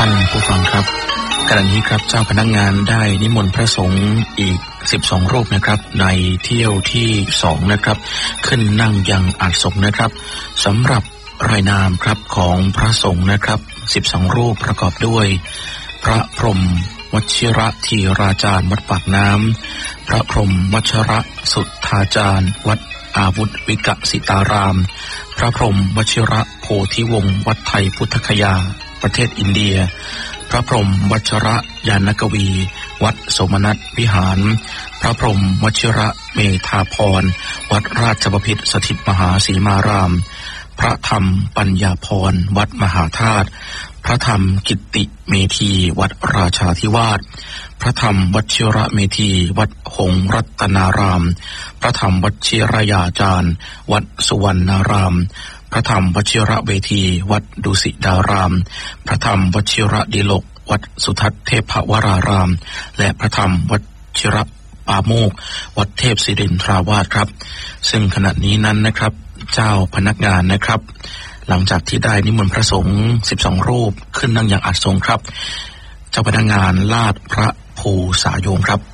ท่านผู้ฟังครับขณะนี้ครับเจ้าพนักงานได้นิมนต์พระสงฆ์อีก12รูปนะครับในเที่ยวที่2นะครับขึ้นนั่งยังอาสงฆ์นะครับสำหรับรายนามครับของพระสงฆ์นะครับ12รูปประกอบด้วยพระพรหมวชิระธีราจารย์วัดปากน้ำพระพรหมวชระสุทธาจารย์วัดอาวุธวิกสิตารามพระพรหมวชิระโพธิวงศ์วัดไทยพุทธคยาประเทศอินเดียพระพรหมวชระยานกวีวัดสมนัสวิหารพระพรหมวชิระเมธาพรวัดราชบพิตรสถิตมหาสีมารามพระธรรมปัญญาพรวัดมหาธาตุพระธรรมกิตติเมธีวัดราชาธิวาสพระธรรมวชิระเมธีวัดหงส์รัตนารามพระธรรมวชิรยาจารย์วัดสุวรรณารามพระธรรมวชิระเวทีวัดดุสิตารามพระธรรมวชิระดิลกวัดสุทัศน์เทพวรารามและพระธรรมวชิระปาโมกวัดเทพศิรินทราวาสครับซึ่งขณะนี้นั้นนะครับเจ้าพนักงานนะครับหลังจากที่ได้นิมนต์พระสงฆ์12รูปขึ้นนั่งยังอาสงฆ์ครับเจ้าพนักงานลาดพระภูสายโยมครับ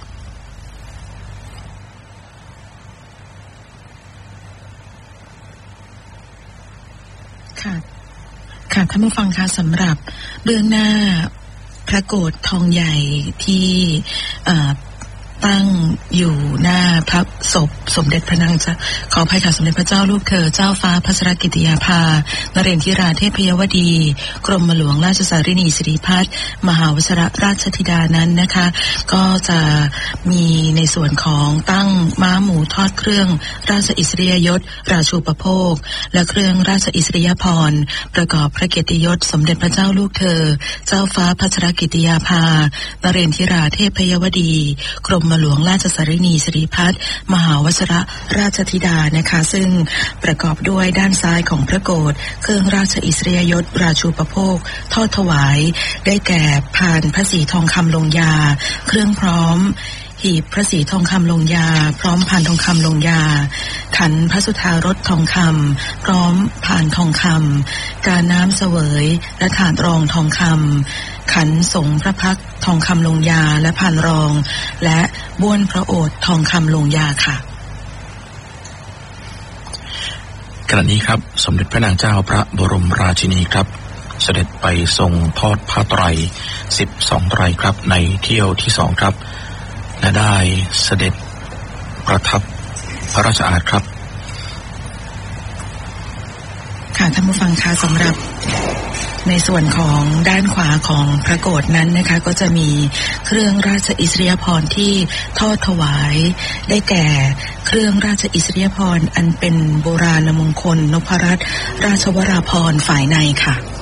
ค่ะท่านผู้ฟังคะสำหรับเบื้องหน้าพระโกฐทองใหญ่ที่ตั้งอยู่หน้าพระศพสมเด็จพระนางขออภัยค่ะสมเด็จพระเจ้าลูกเธอเจ้าฟ้าพัสรกิติยาภานเรนทิราเทพยวดีกรมหลวงราชสารินีสิริพัฒน์มหาวชิรราชธิดานั้นนะคะก็จะมีในส่วนของตั้งม้าหมูทอดเครื่องราชอิสริยยศราชูปโภคและเครื่องราชอิสริยาภรณ์ประกอบพระเกียรติยศสมเด็จพระเจ้าลูกเธอเจ้าฟ้าพัสรกิติยาภานเรนทิราเทพยวดีกรมหลวงราชสารินีสิริพัฒน์มหาวชิรราชธิดานะคะซึ่งประกอบด้วยด้านซ้ายของพระโกฐเครื่องราชอิสริยยศราชูปโภคทอดถวายได้แก่พานพระศรีทองคำลงยาเครื่องพร้อมหีบพระศรีทองคำลงยาพร้อมพานทองคำลงยาขันพระสุธารสทองคำพร้อมพานทองคำการน้ำเสวยและถาดรองทองคำขันสงพระพักตร์ทองคำลงยาและพานรองและบ้วนพระโอษฐ์ทองคำลงยาค่ะขณะนี้ครับสมเด็จพระนางเจ้าพระบรมราชินีครับเสด็จไปทรงทอดผ้าไตร12ไตรครับในเที่ยวที่2ครับและได้เสด็จประทับพระราชอาณครับค่ะท่านผู้ฟังคะสำหรับในส่วนของด้านขวาของพระโกฐนั้นนะคะก็จะมีเครื่องราชอิสริยาภรณ์ที่ทอดถวายได้แก่เครื่องราชอิสริยาภรณ์อันเป็นโบราณมงคลนพรัตน์ราชวราภรณ์ฝ่ายในค่ะ